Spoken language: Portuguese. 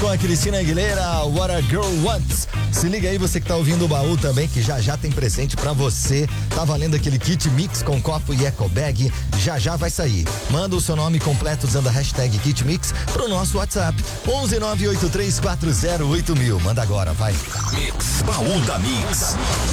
com a Cristina Aguilera, What a Girl Wants. Se liga aí, você que tá ouvindo o baú também, que já tem presente pra você. Tá valendo aquele kit mix com copo e eco bag. Já vai sair. Manda o seu nome completo usando a hashtag KitMix pro nosso WhatsApp. 11983408000. Manda agora, vai. Mix, baú da Mix.